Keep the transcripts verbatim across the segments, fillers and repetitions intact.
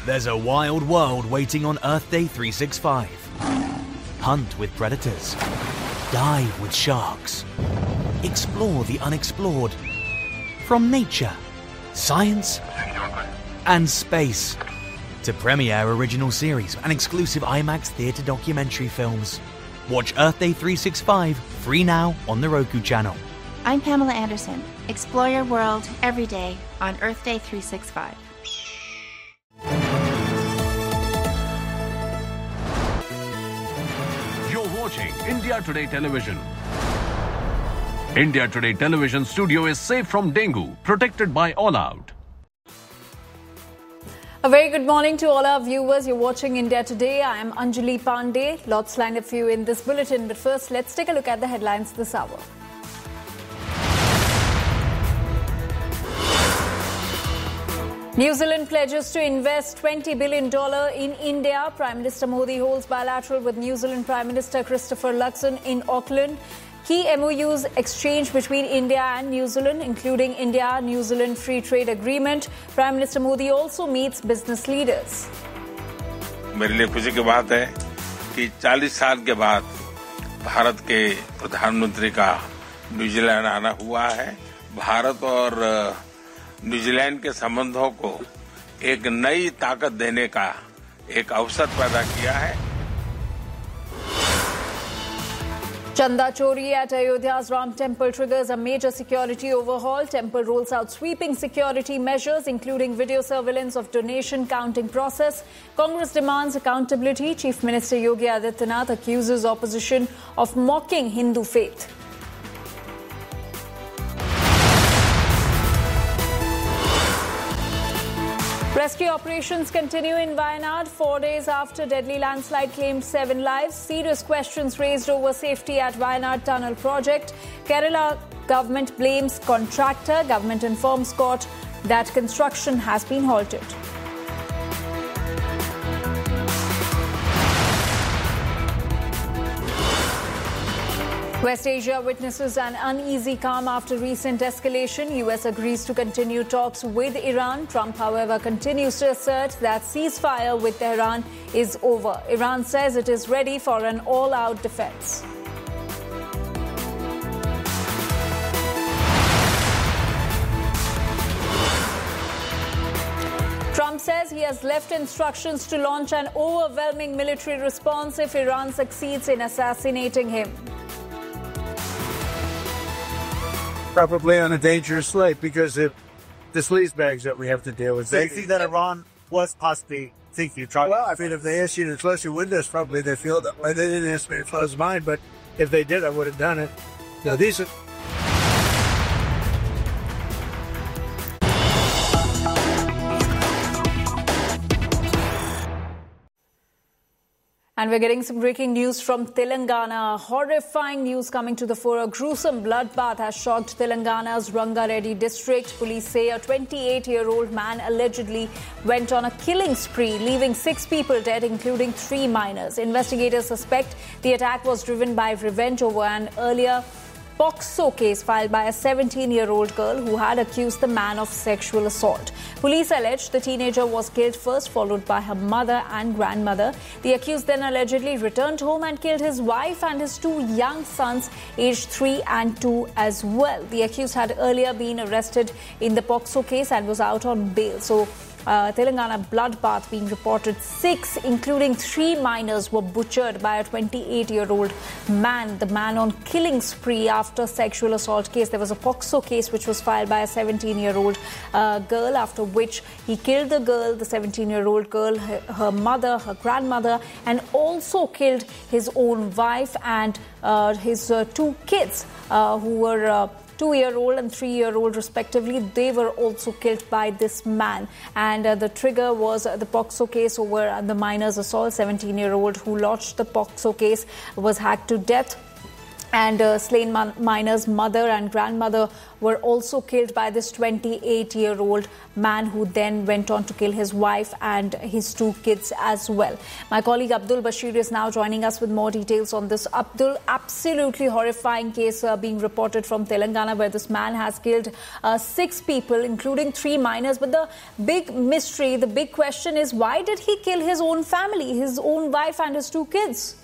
There's a wild world waiting on Earth Day three sixty-five. Hunt with predators. Dive with sharks. Explore the unexplored. From nature, science, and space. To premiere original series and exclusive IMAX theatre documentary films. Watch Earth Day three sixty-five free now on the Roku channel. I'm Pamela Anderson. Explore your world every day on Earth Day three sixty-five. You're watching India Today Television. India Today Television studio is safe from dengue, protected by All Out. A very good morning to all our viewers. You're watching India Today. I am Anjali Pandey. Lots lined up for you in this bulletin. But first, let's take a look at the headlines this hour. New Zealand pledges to invest twenty billion dollars in India. Prime Minister Modi holds bilateral with New Zealand Prime Minister Christopher Luxon in Auckland. Key M O Us exchanged between India and New Zealand, including India-New Zealand Free Trade Agreement. Prime Minister Modi also meets business leaders. मेरे लिए खुशी की बात है कि चालीस साल के बाद भारत के प्रधानमंत्री का न्यूजीलैंड आना हुआ है. भारत और न्यूजीलैंड के संबंधों को एक नई ताकत देने का एक अवसर पैदा किया है. Chanda Chori at Ayodhya's Ram Temple triggers a major security overhaul. Temple rolls out sweeping security measures, including video surveillance of donation counting process. Congress demands accountability. Chief Minister Yogi Adityanath accuses opposition of mocking Hindu faith. Rescue operations continue in Wayanad four days after deadly landslide claimed seven lives. Serious questions raised over safety at Wayanad tunnel project. Kerala government blames contractor. Government informs court that construction has been halted. West Asia witnesses an uneasy calm after recent escalation. U S agrees to continue talks with Iran. Trump, however, continues to assert that ceasefire with Tehran is over. Iran says it is ready for an all-out defense. Trump says he has left instructions to launch an overwhelming military response if Iran succeeds in assassinating him. Probably on a dangerous slate because of the sleazebags that we have to deal with. So you think that Iran was possibly thinking of trying? Well, I mean, if they asked you to close your windows, probably they feel that way. They didn't ask me to close mine, but if they did, I would have done it. Now, these are... And we're getting some breaking news from Telangana. Horrifying news coming to the fore. A gruesome bloodbath has shocked Telangana's Rangareddy district. Police say a twenty-eight-year-old man allegedly went on a killing spree, leaving six people dead, including three minors. Investigators suspect the attack was driven by revenge over an earlier POCSO case filed by a seventeen-year-old girl who had accused the man of sexual assault. Police allege the teenager was killed first, followed by her mother and grandmother. The accused then allegedly returned home and killed his wife and his two young sons, aged three and two as well. The accused had earlier been arrested in the POCSO case and was out on bail. So, Uh, Telangana bloodbath being reported. Six, including three minors, were butchered by a twenty-eight-year-old man. The man on killing spree after sexual assault case. There was a POCSO case which was filed by a seventeen-year-old uh, girl, after which he killed the girl, the seventeen-year-old girl, her, her mother, her grandmother, and also killed his own wife and uh, his uh, two kids uh, who were... Uh, two-year-old and three-year-old respectively. They were also killed by this man. And uh, the trigger was uh, the POCSO case over uh, the minor's assault. seventeen-year-old who lodged the POCSO case was hacked to death. and uh, slain man- miner's mother and grandmother were also killed by this twenty-eight-year-old man who then went on to kill his wife and his two kids as well. My colleague Abdul Bashir is now joining us with more details on this. Abdul, absolutely horrifying case uh, being reported from Telangana where this man has killed uh, six people, including three minors. But the big mystery, the big question is, why did he kill his own family, his own wife and his two kids?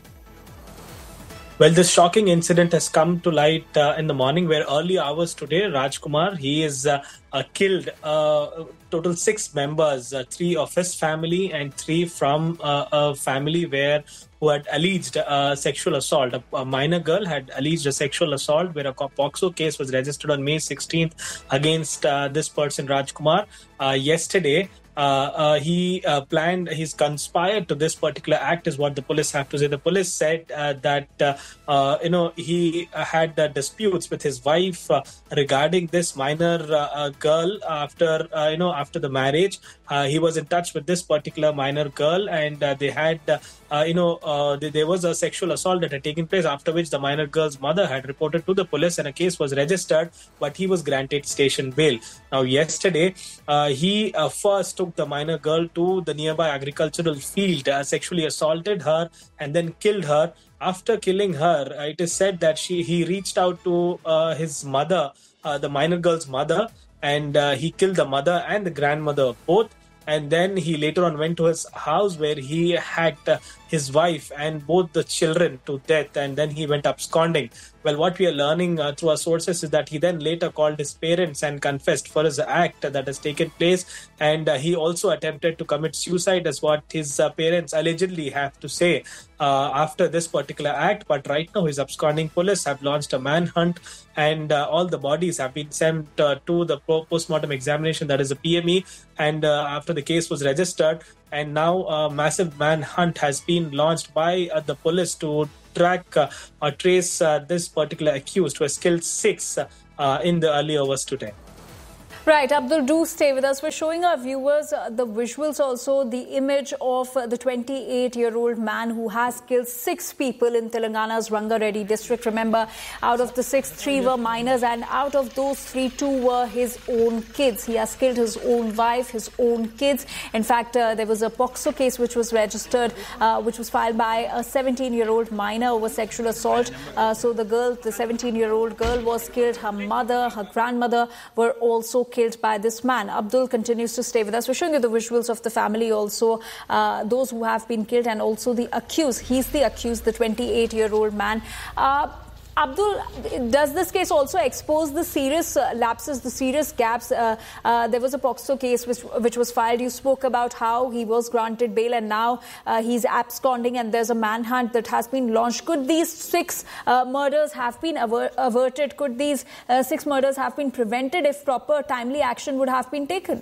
Well, this shocking incident has come to light uh, in the morning where early hours today, Rajkumar, he is uh, uh, killed uh, total six members, uh, three of his family and three from uh, a family where who had alleged uh, sexual assault. A, a minor girl had alleged a sexual assault where a POCSO case was registered on May sixteenth against uh, this person, Rajkumar. Uh, yesterday, Uh, uh, he uh, planned, he's conspired to this particular act is what the police have to say. The police said uh, that, uh, uh, you know, he uh, had uh, disputes with his wife uh, regarding this minor uh, uh, girl after, uh, you know, after the marriage. Uh, he was in touch with this particular minor girl and uh, they had, uh, uh, you know, uh, th- there was a sexual assault that had taken place, after which the minor girl's mother had reported to the police and a case was registered, but he was granted station bail. Now, yesterday, uh, he uh, first took the minor girl to the nearby agricultural field, uh, sexually assaulted her and then killed her. After killing her, uh, it is said that she he reached out to uh, his mother, uh, the minor girl's mother, and uh, he killed the mother and the grandmother both. And then he later on went to his house where he hacked uh, his wife and both the children to death, and then he went absconding. Well, what we are learning uh, through our sources is that he then later called his parents and confessed for his act that has taken place, and uh, he also attempted to commit suicide, as what his uh, parents allegedly have to say uh, after this particular act. But right now, his absconding police have launched a manhunt, and uh, all the bodies have been sent uh, to the post-mortem examination, that is the P M E, and uh, after the case was registered, and now a massive manhunt has been launched by uh, the police to track uh, or trace uh, this particular accused who has killed six uh, in the early hours today. Right, Abdul, do stay with us. We're showing our viewers uh, the visuals also, the image of uh, the twenty-eight-year-old man who has killed six people in Telangana's Rangareddy district. Remember, out of the six, three were minors, and out of those three, two were his own kids. He has killed his own wife, his own kids. In fact, uh, there was a POCSO case which was registered, uh, which was filed by a seventeen-year-old minor over sexual assault. Uh, so the girl, the seventeen-year-old girl was killed. Her mother, her grandmother were also killed by this man. Abdul continues to stay with us. We're showing you the visuals of the family also, uh, those who have been killed, and also the accused. He's the accused, the twenty-eight-year-old man. Uh, Abdul, does this case also expose the serious uh, lapses, the serious gaps? Uh, uh, there was a POCSO case which, which was filed. You spoke about how he was granted bail and now uh, he's absconding, and there's a manhunt that has been launched. Could these six uh, murders have been aver- averted? Could these uh, six murders have been prevented if proper timely action would have been taken?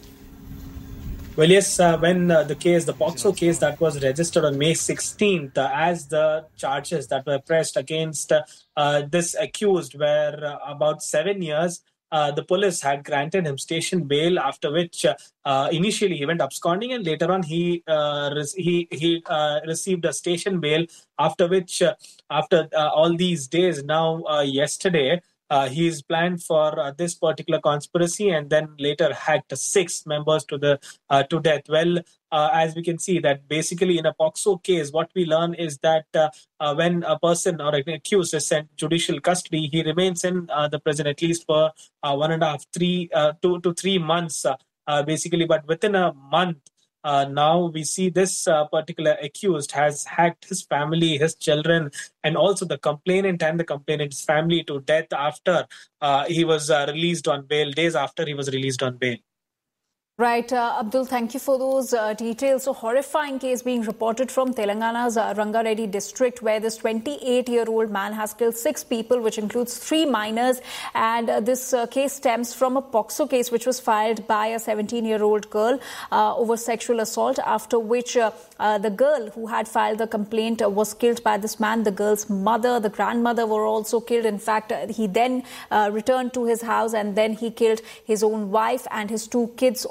Well, yes, uh, when uh, the case, the POCSO case that was registered on May sixteenth, uh, as the charges that were pressed against uh, uh, this accused were uh, about seven years, uh, the police had granted him station bail, after which uh, uh, initially he went absconding, and later on he uh, re- he, he uh, received a station bail, after which, uh, after uh, all these days, now uh, yesterday, Uh, he's planned for uh, this particular conspiracy and then later hacked six members to the uh, to death. Well, uh, as we can see that basically in a POCSO case, what we learn is that uh, uh, when a person or an accused is sent judicial custody, he remains in uh, the prison at least for uh, one and a half, three, uh, two to three months, uh, uh, basically. But within a month, Uh, now we see this uh, particular accused has hacked his family, his children, and also the complainant and the complainant's family to death after uh, he was uh, released on bail, days after he was released on bail. Right, uh, Abdul, thank you for those uh, details. So, horrifying case being reported from Telangana's uh, Rangareddy district, where this twenty-eight-year-old man has killed six people, which includes three minors. And uh, this uh, case stems from a POCSO case, which was filed by a seventeen-year-old girl uh, over sexual assault, after which uh, uh, the girl who had filed the complaint uh, was killed by this man. The girl's mother, the grandmother were also killed. In fact, uh, he then uh, returned to his house and then he killed his own wife and his two kids also.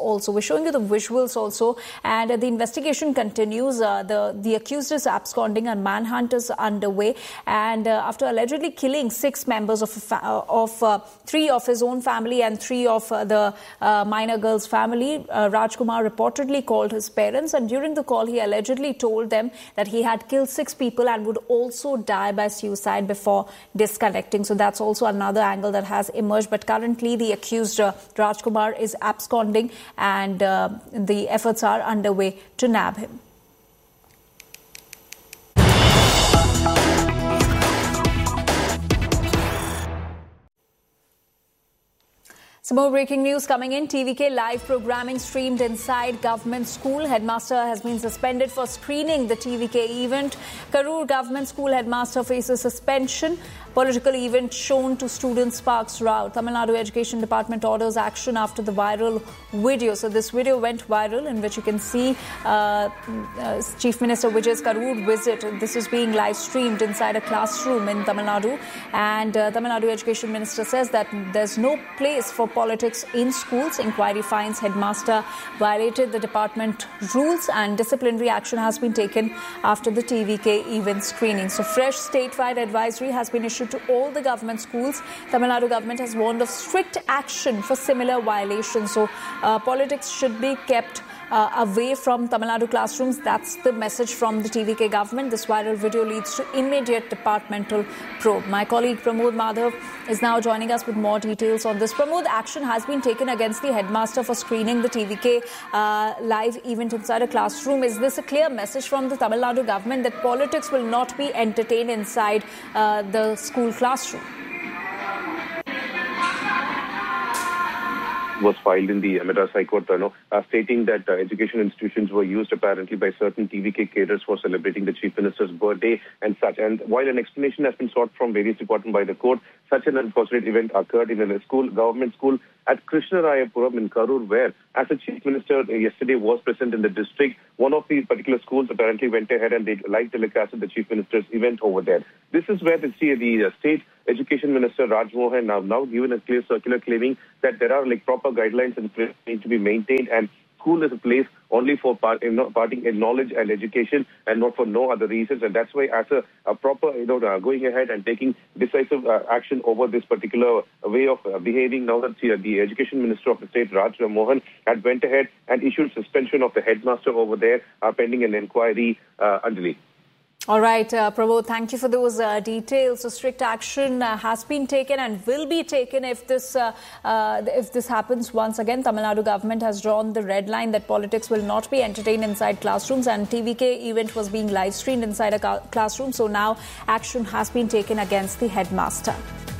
also. We're showing you the visuals also, and uh, the investigation continues. Uh, the, the accused is absconding and manhunt is underway. And uh, after allegedly killing six members of, a fa- uh, of uh, three of his own family and three of uh, the uh, minor girl's family, uh, Rajkumar reportedly called his parents, and during the call he allegedly told them that he had killed six people and would also die by suicide before disconnecting. So that's also another angle that has emerged. But currently the accused uh, Rajkumar is absconding, and uh, the efforts are underway to nab him. Some more breaking news coming in. T V K live programming streamed inside government school. Headmaster has been suspended for screening the T V K event. Karur Government School headmaster faces suspension. Political event shown to students sparks row. Tamil Nadu Education Department orders action after the viral video. So this video went viral, in which you can see uh, uh, Chief Minister Vijay's Karur visit. This is being live streamed inside a classroom in Tamil Nadu. And uh, Tamil Nadu Education Minister says that there's no place for politics in schools. Inquiry finds headmaster violated the department rules, and disciplinary action has been taken after the T V K event screening. So fresh statewide advisory has been issued to all the government schools. Tamil Nadu government has warned of strict action for similar violations. So uh, politics should be kept Uh, away from Tamil Nadu classrooms. That's the message from the T V K government. This viral video leads to immediate departmental probe. My colleague Pramod Madhav is now joining us with more details on this. Pramod, action has been taken against the headmaster for screening the T V K uh, live event inside a classroom. Is this a clear message from the Tamil Nadu government that politics will not be entertained inside uh, the school classroom? Was filed in the Madras High Court, you know, uh, stating that uh, education institutions were used apparently by certain T V K cadres for celebrating the Chief Minister's birthday and such. And while an explanation has been sought from various departments by the court, such an unfortunate event occurred in a school, government school at Krishnarayapuram in Karur, where, as the Chief Minister uh, yesterday was present in the district, one of these particular schools apparently went ahead and they live telecasted the Chief Minister's event over there. This is where the, the uh, state Education Minister Raj Mohan now, now given a clear circular claiming that there are like proper guidelines and need to be maintained, and school is a place only for part, you know, parting in knowledge and education and not for no other reasons. And that's why, as a, a proper, you know, uh, going ahead and taking decisive uh, action over this particular way of uh, behaving, now that uh, the Education Minister of the state, Raj Mohan, had went ahead and issued suspension of the headmaster over there, uh, pending an inquiry, uh, Anjali. All right, uh, Prabhu, thank you for those uh, details. So strict action uh, has been taken and will be taken if this uh, uh, if this happens once again. Tamil Nadu government has drawn the red line that politics will not be entertained inside classrooms, and T V K event was being live streamed inside a ca- classroom. So now action has been taken against the headmaster.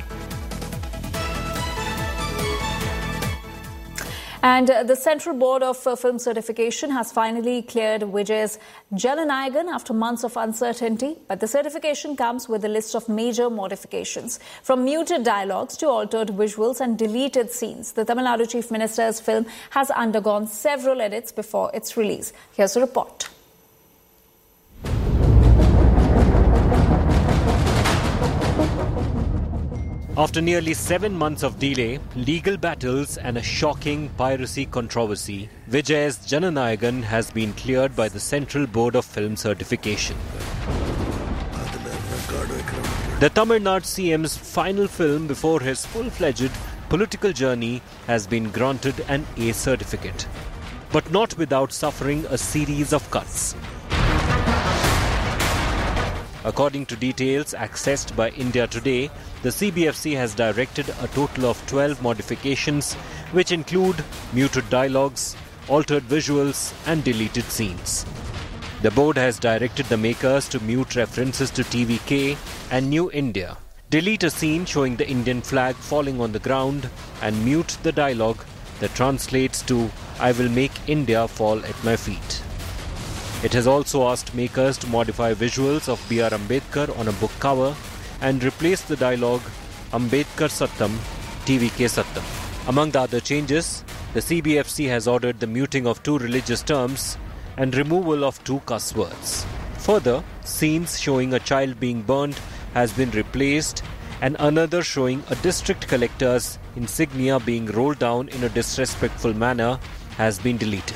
And uh, the Central Board of uh, Film Certification has finally cleared Vijay's Jananayagan after months of uncertainty. But the certification comes with a list of major modifications, from muted dialogues to altered visuals and deleted scenes. The Tamil Nadu Chief Minister's film has undergone several edits before its release. Here's a report. After nearly seven months of delay, legal battles and a shocking piracy controversy, Vijay's Jananayagan has been cleared by the Central Board of Film Certification. The Tamil Nadu C M's final film before his full-fledged political journey has been granted an A certificate, but not without suffering a series of cuts. According to details accessed by India Today, the C B F C has directed a total of twelve modifications, which include muted dialogues, altered visuals and deleted scenes. The board has directed the makers to mute references to T V K and New India, delete a scene showing the Indian flag falling on the ground, and mute the dialogue that translates to "I will make India fall at my feet." It has also asked makers to modify visuals of B R Ambedkar on a book cover and replace the dialogue "Ambedkar Sattam, T V K Sattam." Among the other changes, the C B F C has ordered the muting of two religious terms and removal of two cuss words. Further, scenes showing a child being burned has been replaced, and another showing a district collector's insignia being rolled down in a disrespectful manner has been deleted.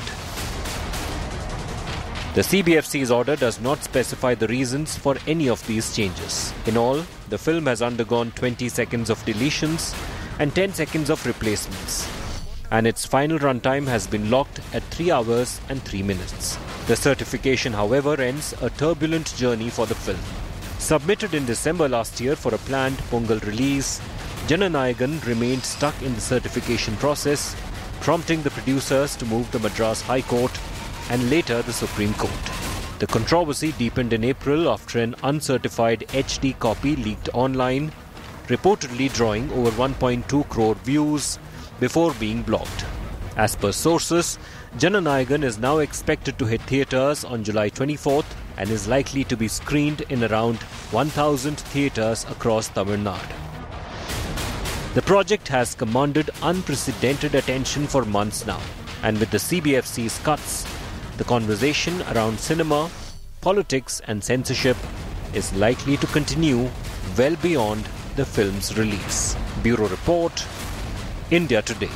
The C B F C's order does not specify the reasons for any of these changes. In all, the film has undergone twenty seconds of deletions and ten seconds of replacements, and its final runtime has been locked at three hours and three minutes. The certification, however, ends a turbulent journey for the film. Submitted in December last year for a planned Pongal release, Jananayagan remained stuck in the certification process, prompting the producers to move the Madras High Court and later the Supreme Court. The controversy deepened in April after an uncertified H D copy leaked online, reportedly drawing over one point two crore views before being blocked. As per sources, Jananayagan is now expected to hit theatres on July twenty-fourth and is likely to be screened in around one thousand theatres across Tamil Nadu. The project has commanded unprecedented attention for months now, and with the C B F C's cuts, the conversation around cinema, politics and censorship is likely to continue well beyond the film's release. Bureau Report, India Today.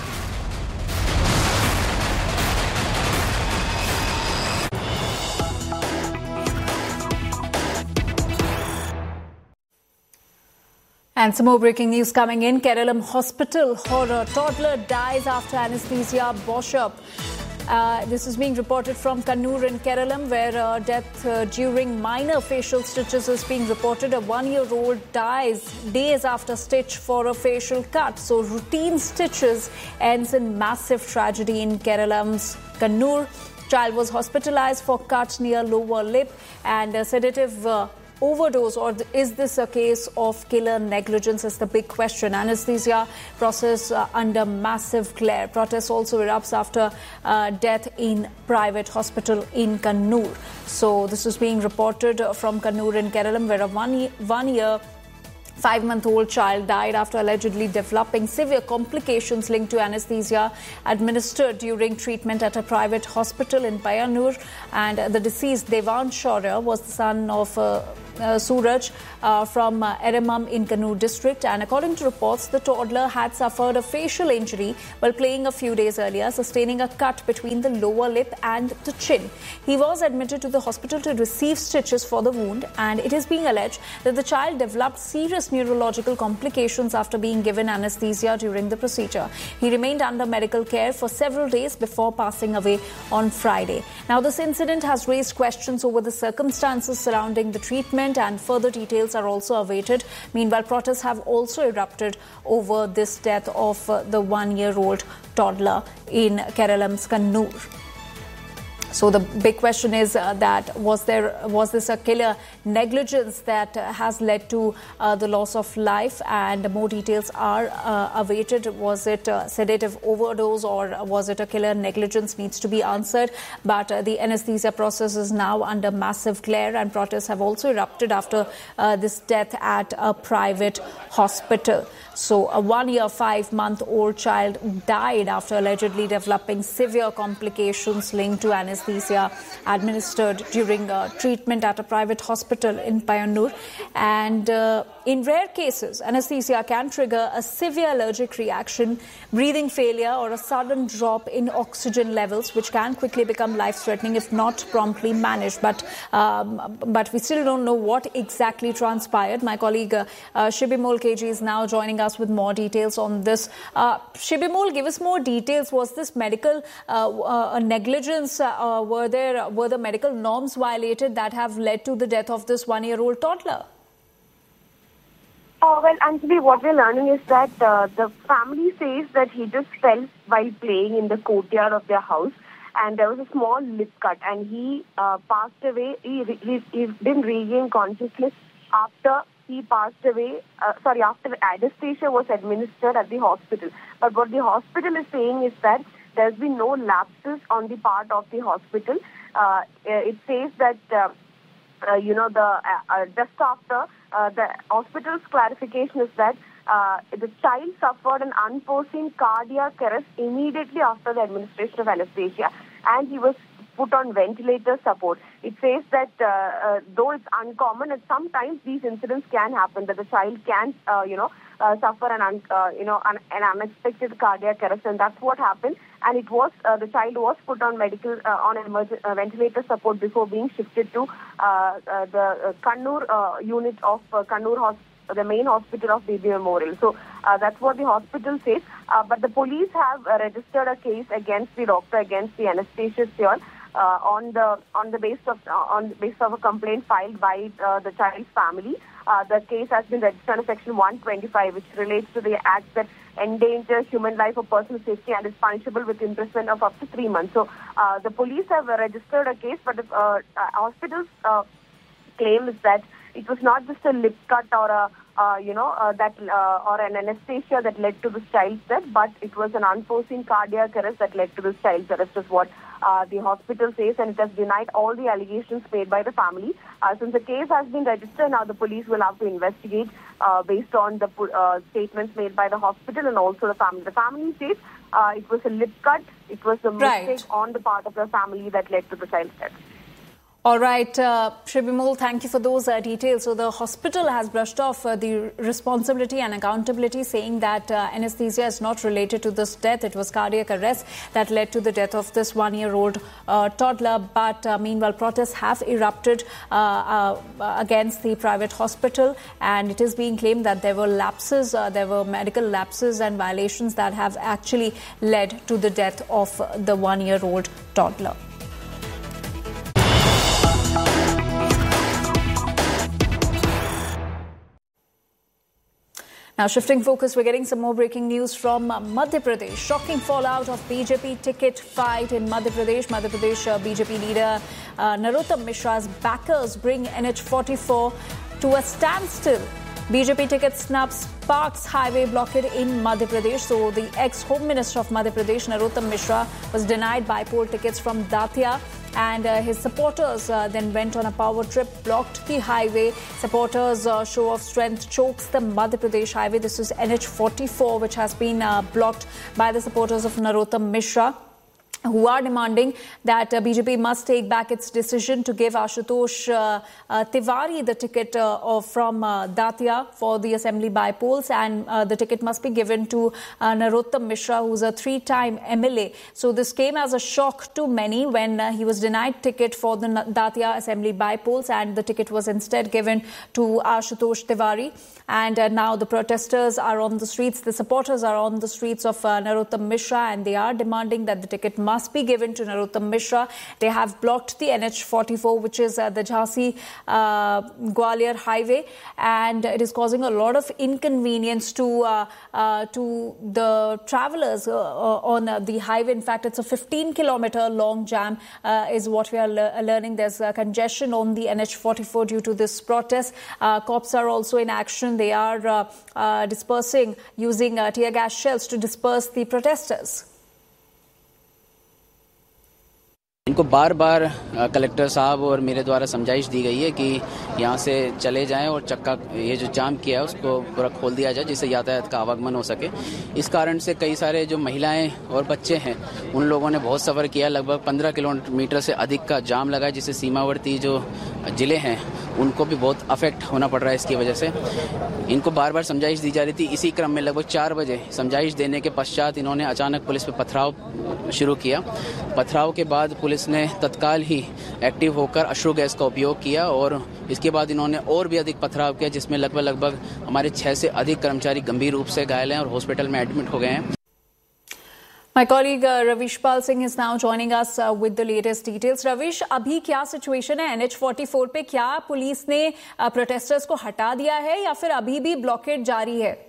And some more breaking news coming in. Keralam Hospital horror. Toddler dies after anesthesia wash-up. Uh, this is being reported from Kannur in Keralam, where uh, death uh, during minor facial stitches is being reported. A one-year-old dies days after stitch for a facial cut. So routine stitches ends in massive tragedy in Keralam's Kannur. Child was hospitalized for cut near lower lip and a sedative uh, overdose, or is this a case of killer negligence is the big question. Anesthesia process uh, under massive glare. Protest also erupts after uh, death in private hospital in Kannur. So this is being reported from Kannur in Keralam, where a one, one year Five-month-old child died after allegedly developing severe complications linked to anesthesia administered during treatment at a private hospital in Payanur. And the deceased, Devan Shaurya, was the son of uh, uh, Suraj uh, from uh, Eramam in Kannur district. And according to reports, the toddler had suffered a facial injury while playing a few days earlier, sustaining a cut between the lower lip and the chin. He was admitted to the hospital to receive stitches for the wound, and it is being alleged that the child developed serious neurological complications after being given anesthesia during the procedure. He remained under medical care for several days before passing away on Friday. Now, this incident has raised questions over the circumstances surrounding the treatment, and further details are also awaited. Meanwhile, protests have also erupted over this death of uh, the one-year-old toddler in Keralam's Kannur. So the big question is uh, that was there was this a killer negligence that uh, has led to uh, the loss of life, and more details are uh, awaited. Was it a sedative overdose or was it a killer negligence needs to be answered. But uh, the anesthesia process is now under massive glare, and protests have also erupted after uh, this death at a private hospital. So a one-year, five-month-old child died after allegedly developing severe complications linked to anesthesia administered during uh, treatment at a private hospital in Payanur. And uh, in rare cases, anesthesia can trigger a severe allergic reaction, breathing failure, or a sudden drop in oxygen levels, which can quickly become life-threatening if not promptly managed. But um, but we still don't know what exactly transpired. My colleague uh, uh, Shibimol K G is now joining us with more details on this. Uh, Shibimol, give us more details. Was this medical uh, uh, negligence? Uh, were there were the medical norms violated that have led to the death of this one-year-old toddler? Uh, well, Anjali, what we're learning is that uh, the family says that he just fell while playing in the courtyard of their house, and there was a small lip cut, and he uh, passed away. He, he, he didn't regain consciousness after he passed away, uh, sorry, after anesthesia was administered at the hospital. But what the hospital is saying is that there's been no lapses on the part of the hospital. Uh, it says that, uh, uh, you know, the uh, uh, just after uh, the hospital's clarification is that uh, the child suffered an unforeseen cardiac arrest immediately after the administration of anesthesia, and he was put on ventilator support. It says that uh, uh, though it's uncommon, and sometimes these incidents can happen, that the child can, uh, you know, uh, suffer an un, uh, you know an, an unexpected cardiac arrest, and that's what happened. And it was uh, the child was put on medical uh, on emergency uh, ventilator support before being shifted to uh, uh, the uh, Kannur uh, unit of uh, Kannur Hospital, the main hospital of B B Memorial. So uh, that's what the hospital says. Uh, but the police have uh, registered a case against the doctor, against the anesthesiologist, uh, on the on the basis of uh, on the basis of a complaint filed by uh, the child's family. Uh, the case has been registered under Section one twenty-five, which relates to the act that endanger human life or personal safety and is punishable with imprisonment of up to three months. So uh, the police have uh, registered a case, but the uh, uh, hospital's uh, claim is that it was not just a lip cut or a uh, you know uh, that uh, or an anesthesia that led to this child's death, but it was an unforeseen cardiac arrest that led to this child's arrest, is what uh, the hospital says, and it has denied all the allegations made by the family. Uh, since the case has been registered, now the police will have to investigate uh, based on the uh, statements made by the hospital and also the family. The family says uh, it was a lip cut, it was a mistake right. on the part of the family that led to the child's death. All right, uh, Shri Bimol, thank you for those uh, details. So the hospital has brushed off uh, the responsibility and accountability, saying that uh, anesthesia is not related to this death. It was cardiac arrest that led to the death of this one-year-old uh, toddler. But uh, meanwhile, protests have erupted uh, uh, against the private hospital, and it is being claimed that there were lapses, uh, there were medical lapses and violations that have actually led to the death of the one-year-old toddler. Now, shifting focus, we're getting some more breaking news from uh, Madhya Pradesh. Shocking fallout of B J P ticket fight in Madhya Pradesh. Madhya Pradesh uh, B J P leader uh, Narottam Mishra's backers bring N H forty-four to a standstill. B J P ticket snub sparks highway blockade in Madhya Pradesh. So, the ex-Home Minister of Madhya Pradesh, Narottam Mishra, was denied bypoll tickets from Datia. And uh, his supporters uh, then went on a power trip, blocked the highway. Supporters' uh, show of strength chokes the Madhya Pradesh highway. This is N H forty-four, which has been uh, blocked by the supporters of Narottam Mishra, who are demanding that uh, B J P must take back its decision to give Ashutosh uh, uh, Tiwari the ticket uh, of, from uh, Datia for the assembly by polls, and uh, the ticket must be given to uh, Narottam Mishra, who's a three-time M L A. So this came as a shock to many when uh, he was denied ticket for the Datia assembly by polls, and the ticket was instead given to Ashutosh Tiwari. And uh, now the protesters are on the streets, the supporters are on the streets of uh, Narottam Mishra, and they are demanding that the ticket must must be given to Narottam Mishra. They have blocked the N H forty-four, which is uh, the Jhansi uh, Gwalior highway, and it is causing a lot of inconvenience to uh, uh, to the travellers uh, on uh, the highway. In fact, it's a fifteen kilometre long jam uh, is what we are le- learning. There's uh, congestion on the N H forty-four due to this protest. Uh, cops are also in action. They are uh, uh, dispersing, using uh, tear gas shells to disperse the protesters. इनको बार बार collector साहब और मेरे द्वारा समझाइश दी गई है कि यहाँ से चले जाएं और चक्का ये जो जाम किया है उसको पूरा खोल दिया जाए जिससे यातायात का आवागमन हो सके। इस कारण से कई सारे जो महिलाएं और बच्चे हैं उन लोगों ने बहुत सफ़र किया, लगभग पंद्रह किलोमीटर से अधिक का जाम लगा, जिससे सीमावर्ती जो जिले हैं उनको भी बहुत अफेक्ट होना पड़ रहा है। इसकी वजह से इनको बार बार समझाइश दी जा रही थी। इसी क्रम में लगभग चार बजे समझाइश देने के पश्चात इन्होंने अचानक पुलिस पे पथराव शुरू किया। पथराव के बाद पुलिस ने तत्काल ही एक्टिव होकर अश्रु गैस का उपयोग किया और इसके बाद इन्होंने और भी अधिक पथराव किया, जिसमें लगभग लगभग हमारे छह से अधिक कर्मचारी गंभीर रूप से घायल हैं और हॉस्पिटल में एडमिट हो गए हैं। My colleague uh, Ravishpal Singh is now joining us uh, with the latest details. Ravish, अभी क्या सिचुएशन है N H forty-four पे? क्या पुलिस ने प्रोटेस्टर्स uh, को हटा दिया है या फिर अभी भी ब्लॉकेड जारी है?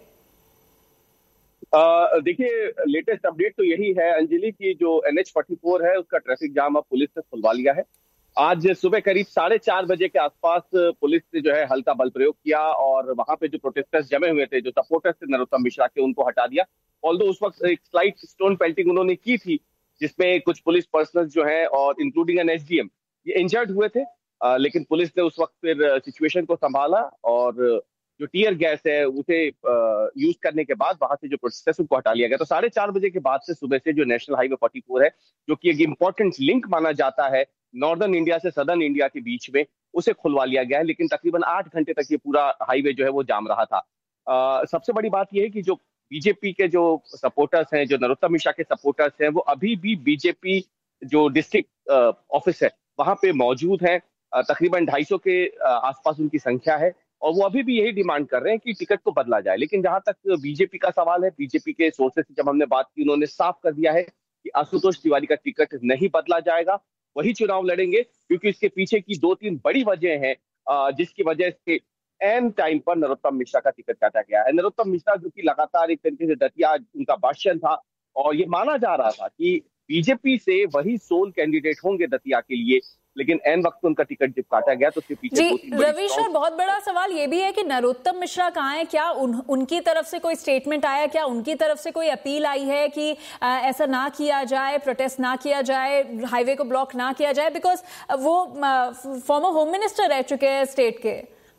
uh, देखिए, लेटेस्ट अपडेट तो यही है अंजलि की जो N H forty-four है उसका ट्रैफिक जाम अब पुलिस ने खुलवा लिया है। आज सुबह करीब साढ़े चार बजे के आसपास पुलिस ने जो है हल्का बल प्रयोग किया और वहां पे जो प्रोटेस्टर्स जमे हुए थे, जो सपोर्टर्स थे नरोत्तम मिश्रा के, उनको हटा दिया। ऑल्दो उस वक्त एक स्लाइट स्टोन पेल्टिंग उन्होंने की थी जिसमें कुछ पुलिस पर्सनल जो है और इंक्लूडिंग एन एसडीएम ये इंजर्ड हुए थे, आ, लेकिन पुलिस ने उस वक्त फिर सिचुएशन को संभाला और जो टीयर गैस है उसे यूज करने के बाद वहां से जो प्रोटेस्टर्स उनको हटा लिया गया। तो साढ़े चार बजे के बाद से सुबह से जो नेशनल हाईवे चौवालीस है, जो कि एक इम्पोर्टेंट लिंक माना जाता है नॉर्दर्न इंडिया से सदर्न इंडिया के बीच में, उसे खुलवा लिया गया है। लेकिन तकरीबन आठ घंटे तक ये पूरा हाईवे जो है वो जाम रहा था। आ, सबसे बड़ी बात यह है कि जो बीजेपी के जो सपोर्टर्स हैं, जो नरोत्तम मिश्रा के सपोर्टर्स हैं, वो अभी भी बीजेपी जो डिस्ट्रिक्ट ऑफिस है वहां पे मौजूद हैं। तकरीबन ढाई सौ के आसपास उनकी संख्या है और वो अभी भी यही डिमांड कर रहे हैं कि टिकट को बदला जाए। लेकिन जहां तक बीजेपी का सवाल है, बीजेपी के सोर्सेस से जब हमने बात की, उन्होंने साफ कर दिया है कि आशुतोष तिवारी का टिकट नहीं बदला जाएगा, वही चुनाव लड़ेंगे, क्योंकि इसके पीछे की दो तीन बड़ी वजह हैं जिसकी वजह से एन टाइम पर नरोत्तम मिश्रा का टिकट काटा गया है। नरोत्तम मिश्रा जो कि लगातार एक तरीके से दतिया उनका भाषण था और ये माना जा रहा था कि बीजेपी से वही सोल कैंडिडेट होंगे दतिया के लिए, लेकिन एन वक्त उनका टिकट जब काटा गया तो उसके पीछे जी रवीश, और बहुत बड़ा सवाल ये भी है कि नरोत्तम मिश्रा कहाँ है? क्या उन, उनकी तरफ से कोई स्टेटमेंट आया? क्या उनकी तरफ से कोई अपील आई है कि आ, ऐसा ना किया जाए, प्रोटेस्ट ना किया जाए, हाईवे को ब्लॉक ना किया जाए? बिकॉज वो फॉर्मर होम मिनिस्टर रह चुके हैं स्टेट के।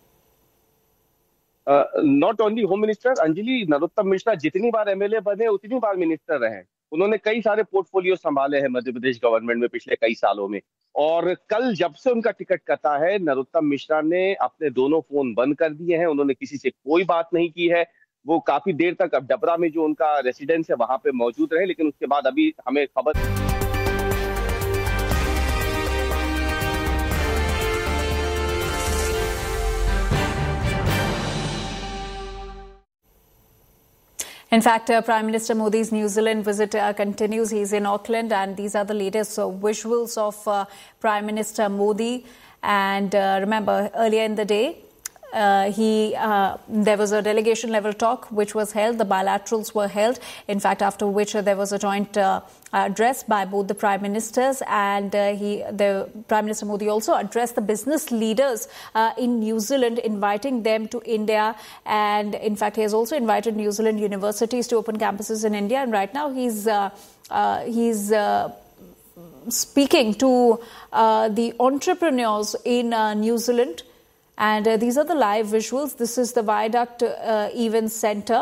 Not only home minister Anjali, Narottam Mishra जितनी बार एमएलए बने उतनी बार मिनिस्टर रहे। उन्होंने कई सारे पोर्टफोलियो संभाले हैं मध्य प्रदेश गवर्नमेंट में पिछले कई सालों में। और कल जब से उनका टिकट कटा है, नरोत्तम मिश्रा ने अपने दोनों फोन बंद कर दिए हैं, उन्होंने किसी से कोई बात नहीं की है। वो काफी देर तक अब डबरा में जो उनका रेसिडेंस है वहां पे मौजूद रहे, लेकिन उसके बाद अभी हमें खबर In fact, uh, Prime Minister Modi's New Zealand visit uh, continues. He's in Auckland, and these are the latest uh, visuals of uh, Prime Minister Modi. And uh, remember, earlier in the day, Uh, he uh, there was a delegation level talk which was held. The bilaterals were held. In fact, after which uh, there was a joint uh, address by both the prime ministers, and uh, he the Prime Minister Modi also addressed the business leaders uh, in New Zealand, inviting them to India. And in fact, he has also invited New Zealand universities to open campuses in India. And right now, he's uh, uh, he's uh, speaking to uh, the entrepreneurs in uh, New Zealand. And uh, these are the live visuals. This is the Viaduct uh, Event Center.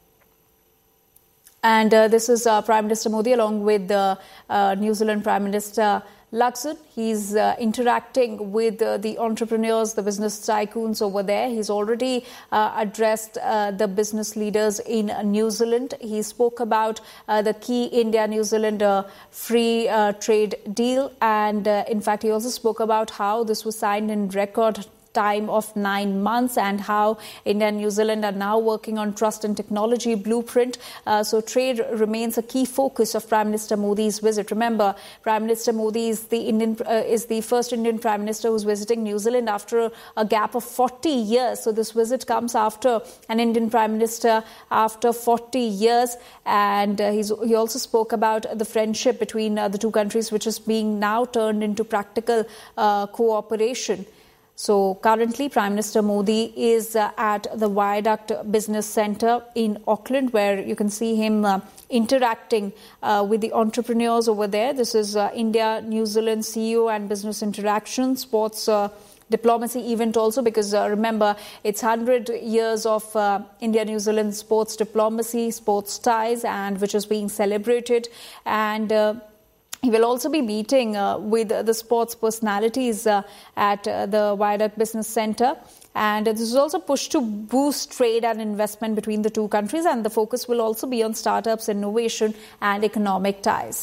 And uh, this is uh, Prime Minister Modi along with uh, uh, New Zealand Prime Minister Luxon. He's uh, interacting with uh, the entrepreneurs, the business tycoons over there. He's already uh, addressed uh, the business leaders in uh, New Zealand. He spoke about uh, the key India-New Zealand uh, free uh, trade deal. And uh, in fact, he also spoke about how this was signed in record time of nine months and how India and New Zealand are now working on trust and technology blueprint. Uh, so trade remains a key focus of Prime Minister Modi's visit. Remember, Prime Minister Modi is the Indian uh, is the first Indian Prime Minister who's visiting New Zealand after a, a gap of forty years. So this visit comes after an Indian Prime Minister after forty years. And uh, he's, he also spoke about the friendship between uh, the two countries, which is being now turned into practical uh, cooperation. So currently, Prime Minister Modi is uh, at the Viaduct Business Centre in Auckland, where you can see him uh, interacting uh, with the entrepreneurs over there. This is uh, India-New Zealand C E O and Business Interaction, Sports uh, Diplomacy event also, because uh, remember, it's one hundred years of uh, India-New Zealand sports diplomacy, sports ties, and which is being celebrated. And uh, he will also be meeting uh, with uh, the sports personalities uh, at uh, the Viaduct Business Centre. And uh, this is also pushed to boost trade and investment between the two countries. And the focus will also be on startups, innovation and economic ties.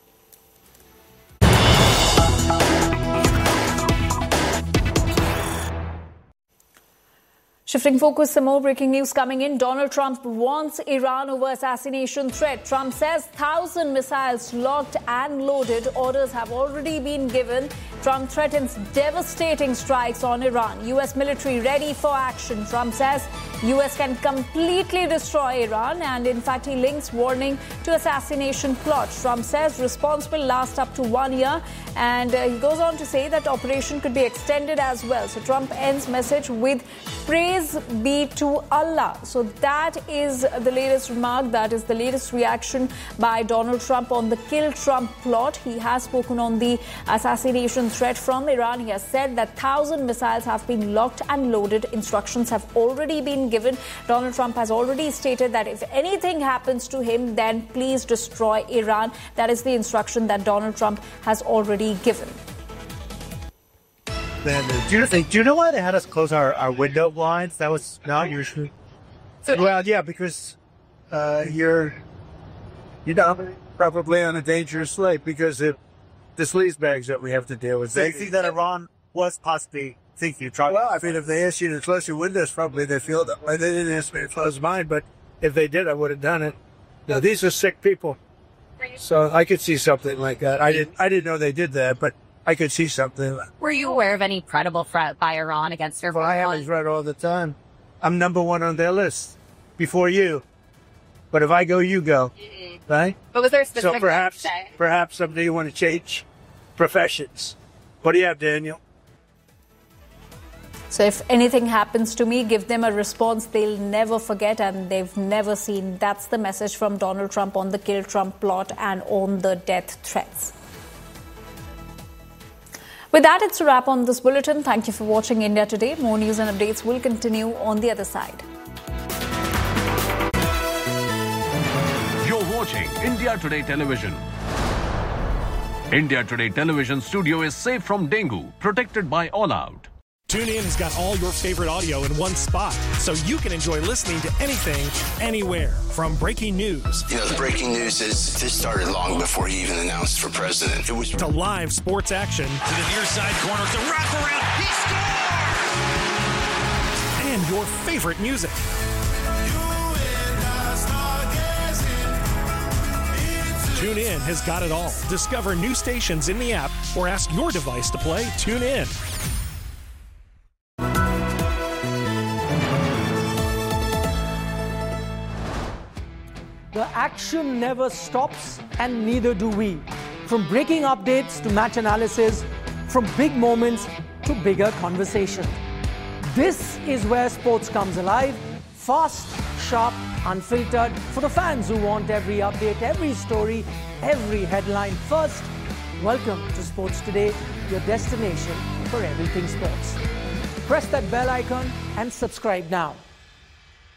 Shifting focus, some more breaking news coming in. Donald Trump warns Iran over assassination threat. Trump says one thousand missiles locked and loaded. Orders have already been given. Trump threatens devastating strikes on Iran. U S military ready for action. Trump says U S can completely destroy Iran. And in fact, he links warning to assassination plot. Trump says response will last up to one year. And uh, he goes on to say that operation could be extended as well. So Trump ends message with praise be to Allah. So that is the latest remark. That is the latest reaction by Donald Trump on the Kill Trump plot. He has spoken on the assassination threat from Iran. He has said that one thousand missiles have been locked and loaded. Instructions have already been given. Donald Trump has already stated that if anything happens to him, then please destroy Iran. That is the instruction that Donald Trump has already given. Then, do you think? Do you know why they had us close our, our window blinds? That was not usually. Well, yeah, because uh, you're, you know, probably on a dangerous slate because of the sleaze bags that we have to deal with. So you think that Iran was possibly thinking of trying? Well, I mean, if they asked you to close your windows, probably they feel that way. They didn't ask me to close mine, but if they did, I would have done it. Now, these are sick people, so I could see something like that. I didn't, I didn't know they did that, but I could see something. Were you aware of any credible threat by Iran against your? Well, I have these read all the time. I'm number one on their list before you. But if I go, you go, mm-hmm. right? But was there a specific? So perhaps, perhaps someday you want to change professions. What do you have, Daniel? So if anything happens to me, give them a response they'll never forget and they've never seen. That's the message from Donald Trump on the Kill Trump plot and on the death threats. With that, it's a wrap on this bulletin. Thank you for watching India Today. More news and updates will continue on the other side. You're watching India Today Television. India Today Television studio is safe from dengue, protected by All Out. TuneIn has got all your favorite audio in one spot, so you can enjoy listening to anything, anywhere. From breaking news. You know, the breaking news is this started long before he even announced for president. It was to live sports action. To the near side corner, the wraparound, he scores! And your favorite music. TuneIn has got it all. Discover new stations in the app or ask your device to play TuneIn. The action never stops, and neither do we. From breaking updates to match analysis, from big moments to bigger conversation. This is where sports comes alive. Fast, sharp, unfiltered. For the fans who want every update, every story, every headline first. Welcome to Sports Today, your destination for everything sports. Press that bell icon and subscribe now.